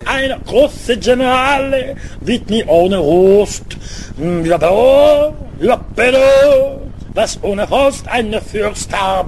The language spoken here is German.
ein großer General wird nie ohne Rost. Ja, bitte, was ohne Rost eine Fürst